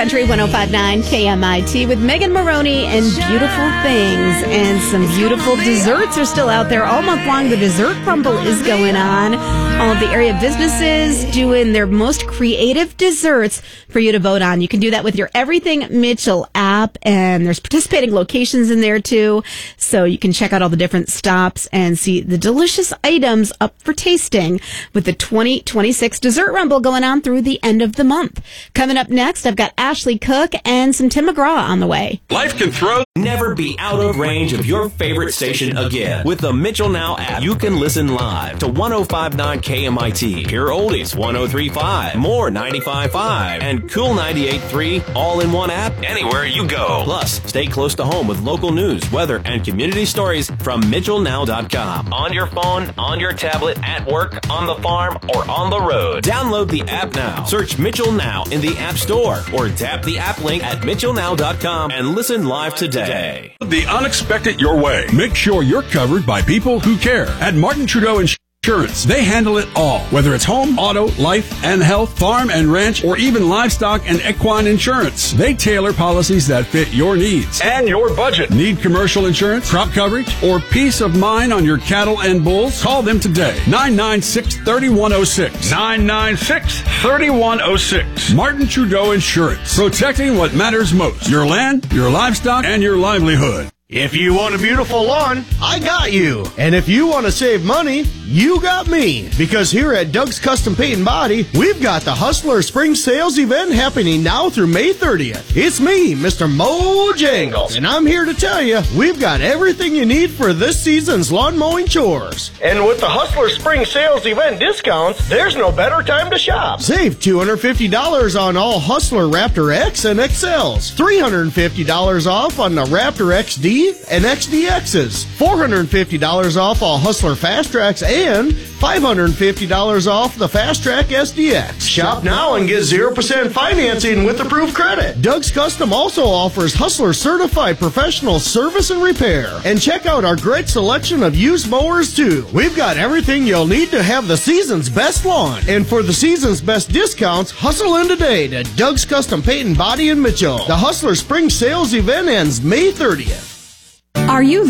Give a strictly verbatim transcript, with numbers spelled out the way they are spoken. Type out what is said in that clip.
Country one oh five point nine K M I T with Megan Maroney and Beautiful Things. And some beautiful desserts are still out there all month long. The dessert crumble is going on. All of the area businesses doing their most creative desserts for you to vote on. You can do that with your Everything Mitchell app, and there's participating locations in there too. So you can check out all the different stops and see the delicious items up for tasting with the twenty twenty-six Dessert Rumble going on through the end of the month. Coming up next, I've got Ashley Cook and some Tim McGraw on the way. Life can throw. Never be out of range of your favorite station again. With the Mitchell Now app, you can listen live to one oh five point nine K M I T, Pure Oldies one oh three point five, More ninety-five point five, and Cool ninety-eight point three, all in one app, anywhere you go. Plus, stay close to home with local news, weather, and community stories from Mitchell Now dot com. On your phone, on your tablet, at work, on the farm, or on the road. Download the app now. Search Mitchell Now in the App Store, or tap the app link at Mitchell Now dot com and listen live today. The unexpected your way. Make sure you're covered by people who care. At Martin Trudeau Insurance, they handle it all. Whether it's home, auto, life, and health, farm and ranch, or even livestock and equine insurance, they tailor policies that fit your needs and your budget. Need commercial insurance, crop coverage, or peace of mind on your cattle and bulls? Call them today. nine nine six, three one zero six. nine nine six, three one zero six. Martin Trudeau Insurance. Protecting what matters most. Your land, your livestock, and your livelihood. If you want a beautiful lawn, I got you. And if you want to save money, you got me. Because here at Doug's Custom Paint and Body, we've got the Hustler Spring Sales event happening now through May thirtieth. It's me, Mister Mo Jangles, and I'm here to tell you, we've got everything you need for this season's lawn mowing chores. And with the Hustler Spring Sales event discounts, there's no better time to shop. Save two hundred fifty dollars on all Hustler Raptor X and X Ls, three hundred fifty dollars off on the Raptor X D and X D Xs, four hundred fifty dollars off all Hustler Fast Tracks, and five hundred fifty dollars off the Fast Track S D X. Shop now and get zero percent financing with approved credit. Doug's Custom also offers Hustler Certified Professional Service and Repair. And check out our great selection of used mowers too. We've got everything you'll need to have the season's best lawn. And for the season's best discounts, hustle in today to Doug's Custom Paint and Body in Mitchell. The Hustler Spring Sales event ends May thirtieth. Are you